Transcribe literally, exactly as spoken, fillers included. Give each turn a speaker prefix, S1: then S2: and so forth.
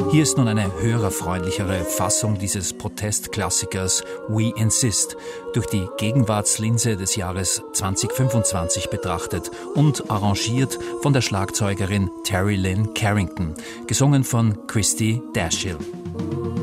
S1: Hier ist nun eine hörerfreundlichere Fassung dieses Protestklassikers We Insist, durch die Gegenwartslinse des Jahres zwanzig fünfundzwanzig betrachtet und arrangiert von der Schlagzeugerin Terry Lynn Carrington, gesungen von Christy Dashiell.